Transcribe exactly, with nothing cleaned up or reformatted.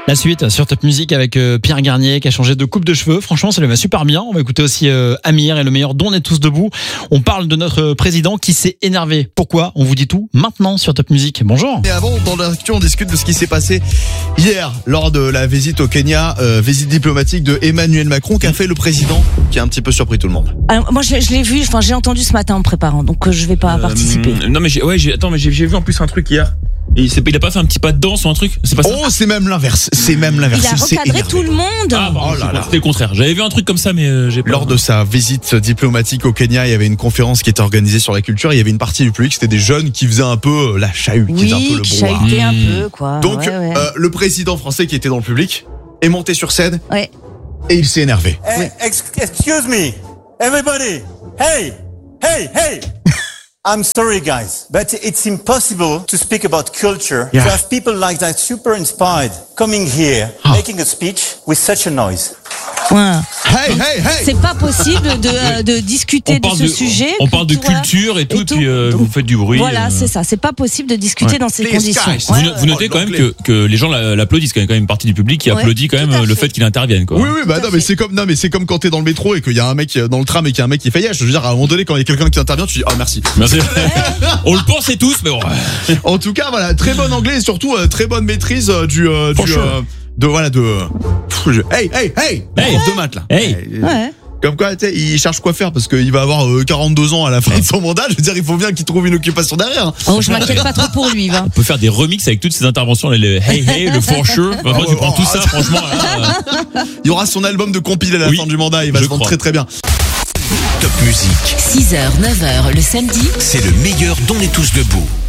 La suite sur Top Music avec euh, Pierre Garnier qui a changé de coupe de cheveux. Franchement, ça lui va super bien. On va écouter aussi euh, Amir et le meilleur dont on est tous debout. On parle de notre président qui s'est énervé. Pourquoi ? On vous dit tout maintenant sur Top Music. Bonjour. Et avant, dans l'actu, on discute de ce qui s'est passé hier lors de la visite au Kenya, euh, visite diplomatique de Emmanuel Macron qu'a fait le président, qui a un petit peu surpris tout le monde. Alors, moi, je l'ai, je l'ai vu, enfin, j'ai entendu ce matin en préparant, donc euh, je vais pas Euh, participer. Non mais j'ai, ouais, j'ai, attends, mais j'ai, j'ai vu en plus un truc hier. Et il, s'est, il a pas fait un petit pas de danse ou un truc ? C'est pas ça ? Oh, c'est même l'inverse. C'est même l'inverse. Il a Il s'est recadré énervé. tout le monde. Ah, pardon, Oh là là. c'était le contraire. J'avais vu un truc comme ça, mais euh, j'ai pas. Lors de sa visite diplomatique au Kenya, il y avait une conférence qui était organisée sur la culture. Il y avait une partie du public, c'était des jeunes qui faisaient un peu la chahut, qui faisaient un peu Oui, le qui brouhaha. chahutait un Mmh. peu, quoi. Donc, Ouais, ouais. euh, le président français qui était dans le public est monté sur scène Ouais. et il s'est énervé. Hey, ex- excuse me, everybody. Hey, hey, hey. I'm sorry, guys, but it's impossible to speak about culture Yeah. to have people like that, super inspired, coming here, Ah. making a speech with such a noise. Ouais. Hey, hey, hey! C'est pas possible de, euh, de discuter on de parle ce de, sujet. on parle de puis, voilà. culture et tout, et, tout. puis euh, Donc, vous faites du bruit. Voilà, euh. c'est ça. C'est pas possible de discuter Ouais. dans ces Please, conditions. guys. Vous, Ouais, no- vous notez Oh, quand même l'anglais. que, que les gens la- l'applaudissent, qu'il y a quand même une partie du public qui Ouais, applaudit quand tout même à le fait. fait qu'il intervienne, quoi. Oui, oui, bah Tout à non, mais fait. c'est comme, non, mais c'est comme quand t'es dans le métro et qu'il y a un mec dans le tram et qu'il y a un mec qui fait yeah. Je veux dire, à un moment donné, quand il y a quelqu'un qui intervient, tu dis, oh, merci. Merci. On le pensait tous, mais bon. En tout cas, voilà, très bon anglais et surtout euh, très bonne maîtrise euh, du, euh, For du, sure. euh, de voilà de. Pff, je- Hey, hey, hey, Hey. prof de maths là. Hey. Euh, Ouais. Comme quoi, tu sais, il cherche quoi faire parce qu'il va avoir euh, quarante-deux ans à la fin de son mandat. Je veux dire, il faut bien qu'il trouve une occupation derrière. Oh, je m'inquiète pas trop pour lui, va. On peut faire des remixes avec toutes ces interventions, le hey hey, le for sure. Enfin, moi, tu prends tout ça, franchement. Là, Il y aura son album de compil à la Oui, fin du mandat. Il va je se vendre crois. très très bien. Top Music, six heures, neuf heures le samedi. c'est le meilleur dont on est tous debout.